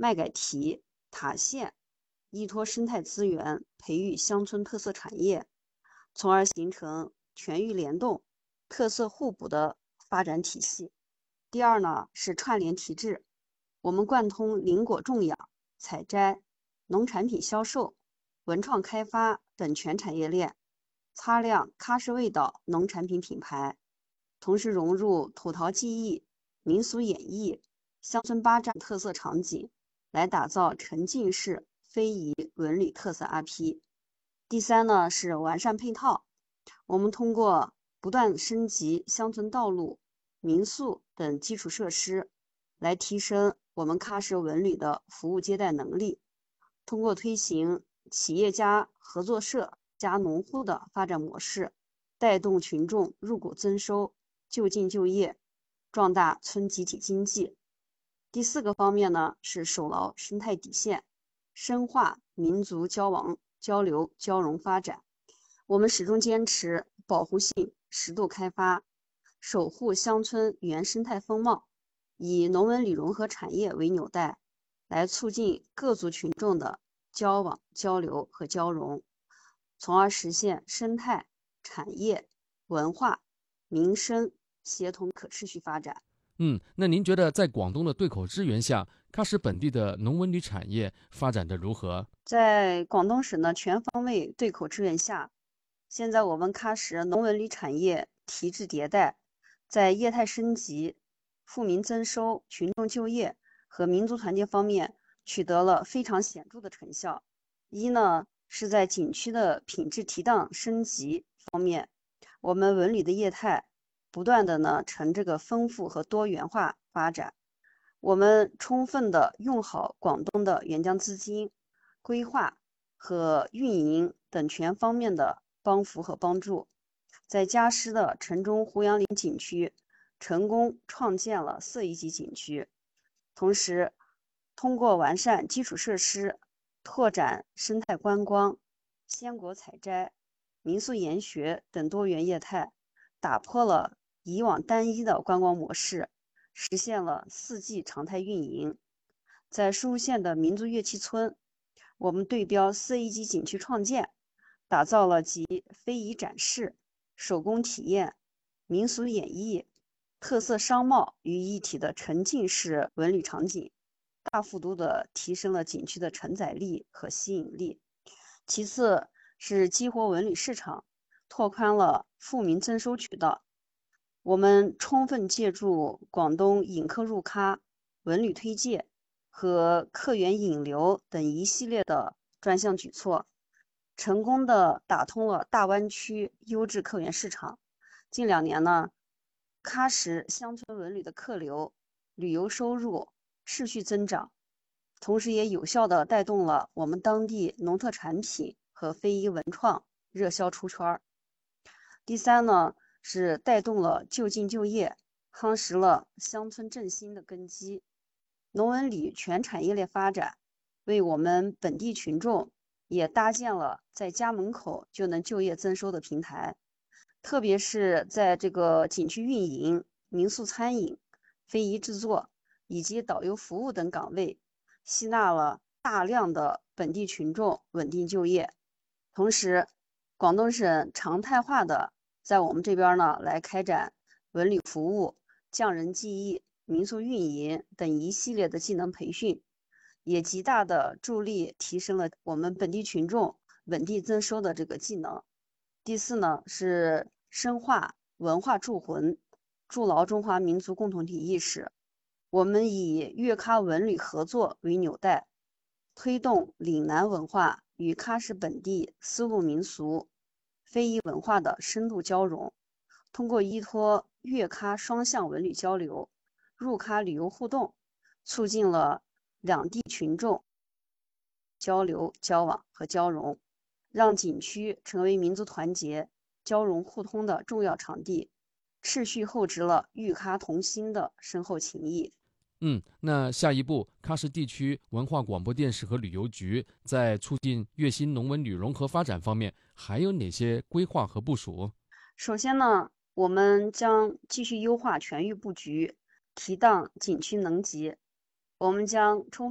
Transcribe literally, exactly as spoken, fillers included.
麦秆提、塔县，依托生态资源，培育乡村特色产业，从而形成全域联动、特色互补的发展体系。第二呢是串联提质，我们贯通林果种养、采摘、农产品销售、文创开发等全产业链，擦亮喀什味道农产品品牌，同时融入土陶技艺、民俗演绎、乡村巴扎特色场景，来打造沉浸式非遗文旅特色 I P。 第三呢是完善配套，我们通过不断升级乡村道路、民宿等基础设施，来提升我们喀什文旅的服务接待能力。通过推行企业家合作社加农户的发展模式，带动群众入股增收、就近就业，壮大村集体经济。第四个方面呢是守牢生态底线，深化民族交往、交流、交融发展。我们始终坚持保护性适度开发，守护乡村原生态风貌，以农文旅融合产业为纽带，来促进各族群众的交往、交流和交融，从而实现生态、产业、文化、民生协同可持续发展。 嗯，那您觉得在广东的对口支援下，喀什本地的农文旅产业发展的如何？ 在广东省的全方位对口支援下，现在我们喀什农文旅产业提质迭代，在业态升级、富民增收、群众就业和民族团结方面取得了非常显著的成效。一呢，是在景区的品质提档升级方面，我们文旅的业态不断的呢呈这个丰富和多元化发展。我们充分的用好广东的援疆资金、规划和运营等全方面的帮扶和帮助，在嘉施的城中胡杨林景区成功创建了四 A 级景区，同时通过完善基础设施，拓展生态观光、鲜果采摘、民宿研学等多元业态，打破了以往单一的观光模式，实现了四季常态运营。在疏县的民族乐器村，我们对标四 A 级景区创建，打造了集非遗展示、手工体验、民俗演绎、特色商贸于一体的沉浸式文旅场景，大幅度的提升了景区的承载力和吸引力。其次是激活文旅市场，拓宽了富民增收渠道。我们充分借助广东引客入喀、文旅推介和客源引流等一系列的专项举措，成功的打通了大湾区优质客源市场。近两年呢，喀什乡村文旅的客流、旅游收入持续增长，同时也有效的带动了我们当地农特产品和非遗文创热销出圈。第三呢，是带动了就近就业，夯实了乡村振兴的根基。农文旅全产业链发展，为我们本地群众也搭建了在家门口就能就业增收的平台。特别是在这个景区运营、民宿餐饮、非遗制作以及导游服务等岗位，吸纳了大量的本地群众稳定就业。同时，广东省常态化的在我们这边呢来开展文旅服务、匠人技艺、民宿运营等一系列的技能培训，也极大的助力提升了我们本地群众稳定增收的这个技能。第四呢，是深化文化铸魂，筑牢中华民族共同体意识。我们以粤喀文旅合作为纽带，推动岭南文化与喀什本地丝路民俗、非遗文化的深度交融，通过依托粤喀双向文旅交流、入喀旅游互动，促进了两地群众交流、交往和交融，让景区成为民族团结、交融互通的重要场地，持续厚植了豫喀同心的深厚情谊。 嗯，那下一步，喀什地区文化广播电视和旅游局在促进粤新农文旅融合发展方面还有哪些规划和部署？ 首先呢，我们将继续优化全域布局，提档景区能级。我们将充